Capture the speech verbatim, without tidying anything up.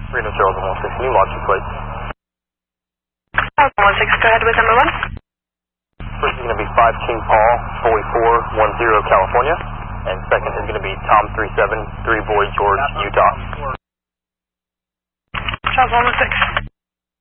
Reno Charles one six, can you launch your plate? one six, go ahead with number one. First is going to be five King Paul, Boy four one zero, California. And second is going to be Tom three seven, three Boy George, Utah. Charles one six.